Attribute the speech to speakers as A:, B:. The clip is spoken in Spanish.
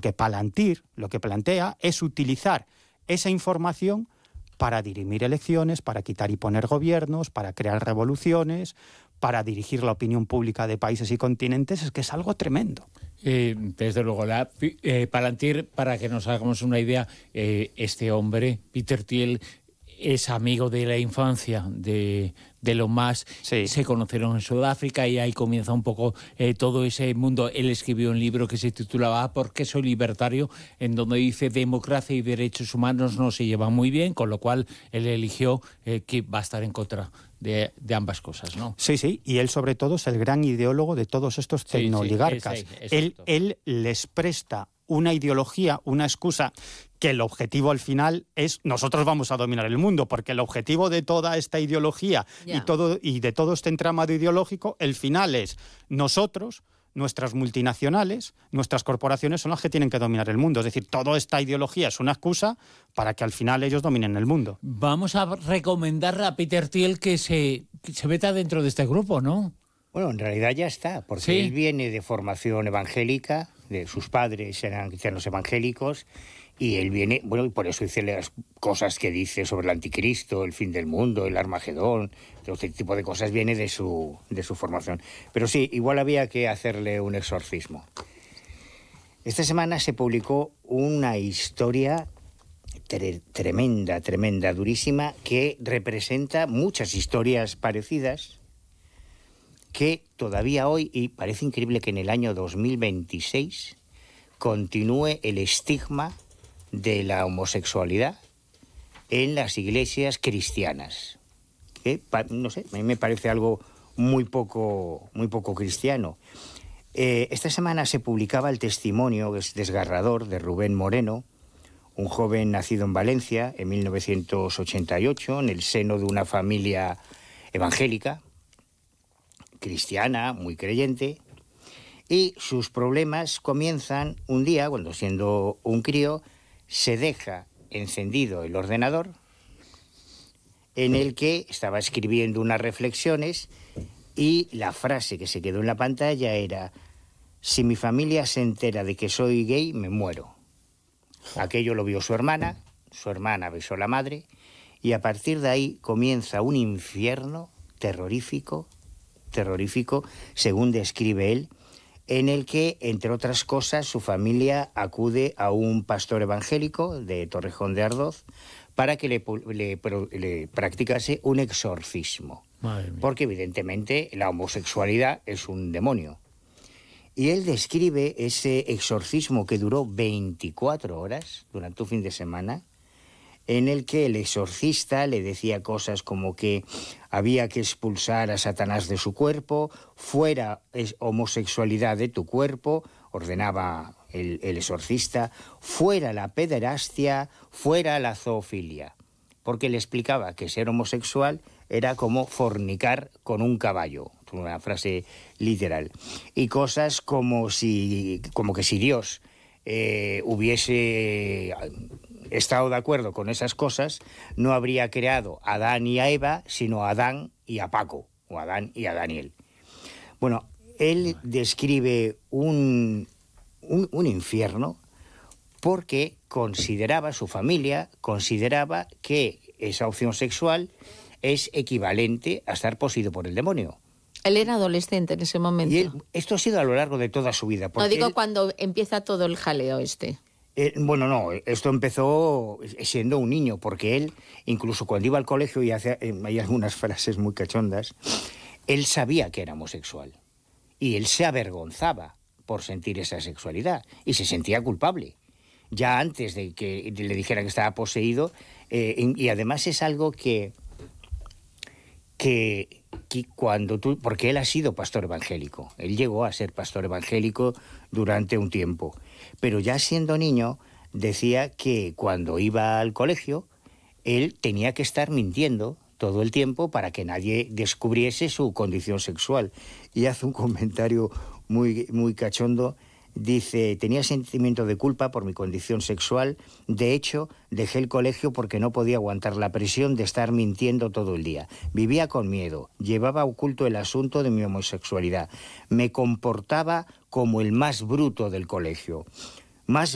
A: que Palantir lo que plantea es utilizar esa información para dirimir elecciones, para quitar y poner gobiernos, para crear revoluciones, para dirigir la opinión pública de países y continentes. Es que es algo tremendo.
B: Desde luego, Palantir, para que nos hagamos una idea, este hombre, Peter Thiel, es amigo de la infancia de Elon Musk.
A: Sí.
B: Se conocieron en Sudáfrica y ahí comienza un poco todo ese mundo. Él escribió un libro que se titulaba ¿Por qué soy libertario?, en donde dice democracia y derechos humanos no se llevan muy bien, con lo cual él eligió que va a estar en contra de ambas cosas, ¿no?
A: Sí, sí, y él sobre todo es el gran ideólogo de todos estos tecnooligarcas. Él les presta una ideología, una excusa, que el objetivo al final es nosotros vamos a dominar el mundo, porque el objetivo de toda esta ideología y de todo este entramado ideológico, el final es nosotros, nuestras multinacionales, nuestras corporaciones son las que tienen que dominar el mundo. Es decir, toda esta ideología es una excusa para que al final ellos dominen el mundo.
B: Vamos a recomendar a Peter Thiel que se meta dentro de este grupo, ¿no?
C: Bueno, en realidad ya está, porque él viene de formación evangélica, de sus padres eran cristianos evangélicos, y él viene, bueno, y por eso dice las cosas que dice sobre el anticristo, el fin del mundo, el Armagedón, todo este tipo de cosas viene de su formación. Pero sí, igual había que hacerle un exorcismo. Esta semana se publicó una historia tremenda, durísima, que representa muchas historias parecidas, que todavía hoy, y parece increíble que en el año 2026, continúe el estigma de la homosexualidad en las iglesias cristianas. No sé, a mí me parece algo muy poco cristiano. Esta semana se publicaba el testimonio, que es desgarrador, de Rubén Moreno, un joven nacido en Valencia en 1988, en el seno de una familia evangélica, cristiana, muy creyente, y sus problemas comienzan un día, cuando siendo un crío, se deja encendido el ordenador, en el que estaba escribiendo unas reflexiones, y la frase que se quedó en la pantalla era: si mi familia se entera de que soy gay, me muero. Aquello lo vio su hermana besó a la madre, y a partir de ahí comienza un infierno terrorífico, según describe él, en el que, entre otras cosas, su familia acude a un pastor evangélico de Torrejón de Ardoz para que le practicase un exorcismo. Porque, evidentemente, la homosexualidad es un demonio. Y él describe ese exorcismo que duró 24 horas durante un fin de semana, en el que el exorcista le decía cosas como que había que expulsar a Satanás de su cuerpo, fuera homosexualidad de tu cuerpo, ordenaba el exorcista, fuera la pederastia, fuera la zoofilia, porque le explicaba que ser homosexual era como fornicar con un caballo, una frase literal, y cosas como que si Dios hubiese estado de acuerdo con esas cosas, no habría creado a Adán y a Eva, sino a Adán y a Paco, o a Adán y a Daniel. Bueno, él describe un infierno porque su familia consideraba que esa opción sexual es equivalente a estar poseído por el demonio.
D: Él era adolescente en ese momento.
C: Y esto ha sido a lo largo de toda su vida.
D: No, digo cuando empieza todo el jaleo este.
C: Bueno, no, esto empezó siendo un niño, porque él, incluso cuando iba al colegio, y hay algunas frases muy cachondas, él sabía que era homosexual. Y él se avergonzaba por sentir esa sexualidad, y se sentía culpable, ya antes de que le dijera que estaba poseído, y además es algo que porque él ha sido pastor evangélico, él llegó a ser pastor evangélico durante un tiempo, pero ya siendo niño decía que cuando iba al colegio él tenía que estar mintiendo todo el tiempo para que nadie descubriese su condición sexual, y hace un comentario muy cachondo. Dice: tenía sentimiento de culpa por mi condición sexual, de hecho, dejé el colegio porque no podía aguantar la presión de estar mintiendo todo el día. Vivía con miedo, llevaba oculto el asunto de mi homosexualidad, me comportaba como el más bruto del colegio. Más